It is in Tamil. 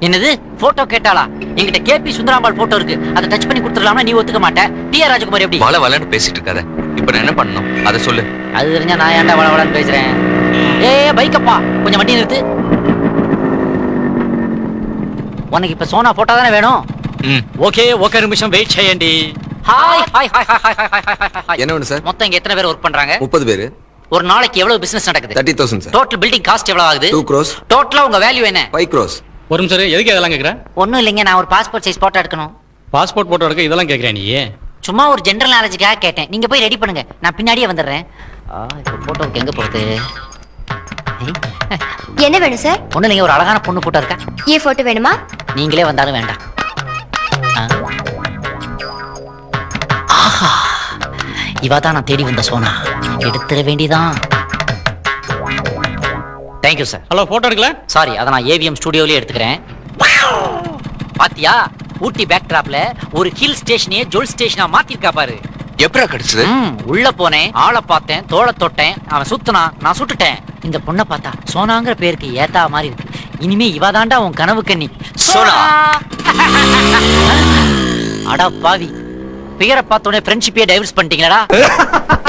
என்னது போட்டோ கேட்டாளா? என்கிட்ட கேபி சுந்தராம்பாள் போட்டோ இருக்கு, அதை டச் பண்ணி கொடுத்துடலாம்னா நீ ஒத்துக்க மாட்டேன். டிஆர் ராஜகுமார் எப்படி? வள வளன்னு பேசிட்டு இருக்காத. இப்ப நான் என்ன பண்ணணும் அதை சொல்லு. அது தெரிஞ்சா நான் ஏன்டா வள வளன்னு பேசுறேன்? பைக்கப்பா, கொஞ்சம் வண்டி நிறுத்து. உனக்கு இப்ப சோனா போட்டோ தானே வேணும்? ఓకే ఒక నిమిషం వెయిట్ చేయండి. Hi hi hi hi hi hi hi hi. என்ன வேணும் சார்? மொத்தம் இங்க எத்தனை பேர் ஒர்க் பண்றாங்க? 30 பேர். ஒரு நாளைக்கு எவ்வளவு பிசினஸ் நடக்குது? 30,000 சார். டோட்டல் பில்டிங் காஸ்ட் எவ்வளவு ஆகுது? 2 crores. டோட்டலா உங்க வேல்யூ என்ன? 5 crores. ஒரு நிமிஷம் இரு, எதுக்கு இதெல்லாம் கேக்குற? ஒண்ணும் இல்லைங்க, நான் ஒரு பாஸ்போர்ட் சைஸ் போட்டோ எடுக்கணும். பாஸ்போர்ட் போட்டோ எடுக்க இதெல்லாம் கேக்குற நீ? சும்மா ஒரு ஜெனரல் நாலேஜுக்காக கேட்டேன். நீங்க போய் ரெடி பண்ணுங்க, நான் பின்னாடியே வந்துடுறேன். இப்போ போட்டோவுக்கு எங்க போறது? என்ன வேணும் சார்? ஒண்ணு இல்லைங்க, ஒரு அழகான பொண்ணு போட்டோ இருக்கா? ஏ போட்டோ வேணுமா? நீங்களே வந்தாலும் வேண்டாம். ஆஹா, இவாதான் நான் தேடி வந்த சோனா. எடுத்துட வேண்டிதான். Thank you sir. ஹலோ, போட்டோ எடுக்கல? சாரி, அதை நான் ஏவிஎம் ஸ்டுடியோலயே எடுத்துக்கிறேன். பாத்தியா, ஊட்டி பேக் டிராப்ல ஒரு ஹில் ஸ்டேஷனையே ஜோல் ஸ்டேஷனா மாத்திருக்கா பாரு. எப்படா கிடைச்சது? உள்ள போனேன், ஆளை பார்த்தேன், தோளை தொட்டேன், அவன் சுத்துனா, நான் சுட்டுட்டேன். இந்த பொண்ணை பார்த்தா சோனாங்கிற பேருக்கு ஏத்தா மாதிரி இருக்கு. இனிமே இவாதாண்டா உன் கனவு கண்ணி சோனா. அடா பாவி, பேரை பார்த்தோன்னே ஃப்ரெண்ட்ஷிப்பே டைவர்ஸ் பண்ணிட்டீங்களா?